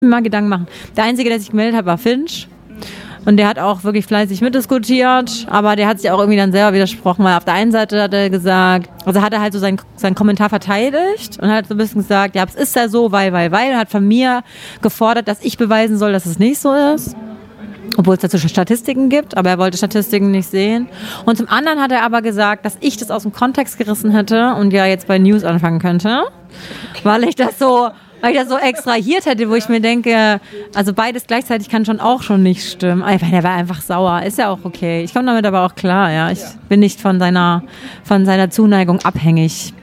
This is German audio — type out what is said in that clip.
mal Gedanken machen. Der Einzige, der sich gemeldet hat, war Finch. Und der hat auch wirklich fleißig mitdiskutiert, aber der hat sich auch irgendwie dann selber widersprochen, weil auf der einen Seite hat er gesagt, also hat er halt so seinen Kommentar verteidigt und hat so ein bisschen gesagt, ja, es ist ja so, weil, hat von mir gefordert, dass ich beweisen soll, dass es nicht so ist. Obwohl es dazu Statistiken gibt, aber er wollte Statistiken nicht sehen. Und zum anderen hat er aber gesagt, dass ich das aus dem Kontext gerissen hätte und ja jetzt bei News anfangen könnte, weil ich das so extrahiert hätte, wo ich mir denke, also beides gleichzeitig kann schon nicht stimmen. Der war einfach sauer, ist ja auch okay. Ich komme damit aber auch klar, ja. Ich bin nicht von seiner Zuneigung abhängig.